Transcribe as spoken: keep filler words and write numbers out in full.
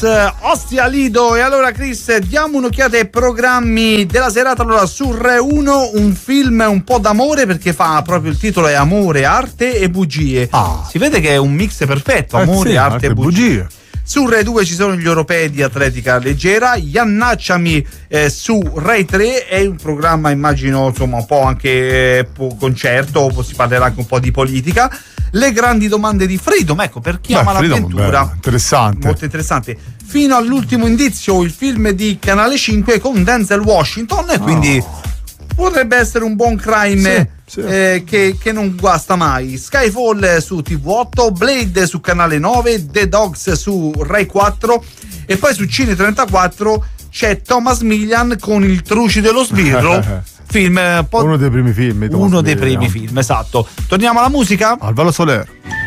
Ostia Lido. E allora Chris, diamo un'occhiata ai programmi della serata. Allora su Rai uno un film un po' d'amore, perché fa proprio il titolo è Amore, Arte e Bugie. Ah. Si vede che è un mix perfetto, amore, eh sì, arte, arte e bugie. bugie. Su Rai due ci sono gli europei di atletica leggera. Iannacciami eh, su Rai tre è un programma, immagino, insomma, un po' anche eh, concerto, si parlerà anche un po' di politica. Le grandi domande di Freedom, ecco, per chi Beh, ama Freedom, l'avventura. Beh, interessante. Molto interessante. Fino all'ultimo indizio, il film di Canale cinque con Denzel Washington, e quindi oh. potrebbe essere un buon crime sì, sì. Eh, che, che non guasta mai. Skyfall su T V otto, Blade su Canale nove, The Dogs su Rai quattro, e poi su Cine trentaquattro c'è Thomas Milian con Il Truci dello Sbirro. Film po- uno dei primi film uno dei primi film, esatto. Torniamo alla musica? Alvaro Soler.